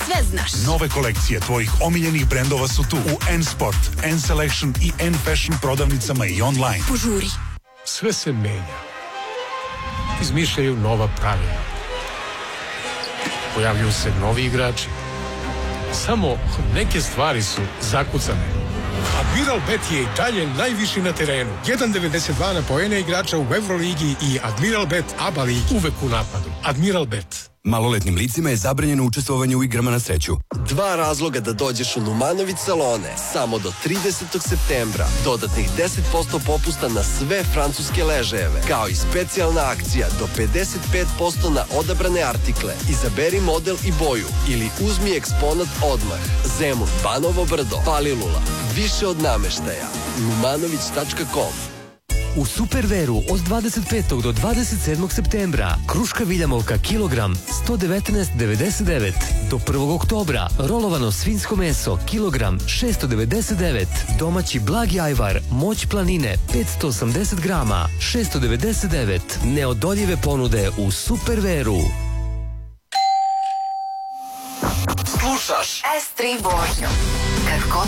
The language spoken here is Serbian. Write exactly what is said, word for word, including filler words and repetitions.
sve znaš. Nove kolekcije tvojih omiljenih brendova su tu u N-Sport, N-Selection i N-Fashion prodavnicama i online. Požuri. Sve se menja. Izmišljaju nova pravila. Pojavljuju se novi igrači. Samo neke stvari su zakucane. Admiral Bet je i dalje najviši na terenu. jedan zarez devedeset dva na poene igrača u Evroligi i Admiral Bet A B A ligi. Uvek u napadu. Admiral Bet. Maloletnim licima je zabranjeno učestvovanje u igrama na sreću. Dva razloga da dođeš u Numanović salone. Samo do tridesetog septembra. Dodatnih deset posto popusta na sve francuske ležajeve. Kao i specijalna akcija do pedeset pet posto na odabrane artikle. Izaberi model i boju ili uzmi eksponat odmah. Zemun, Banovo Brdo, Palilula. Više od nameštaja. numanović tačka com. U Superveru od dvadeset petog do dvadeset sedmog septembra kruška viljamovka kilogram sto devetnaest devedeset devet. Do prvog oktobra rolovano svinjsko meso kilogram šesto devedeset devet. Domaći blagi ajvar Moć planine petsto osamdeset grama šesto devedeset devet. Neodoljive ponude u Superveru. Slušaš S tri vožnju. Kad god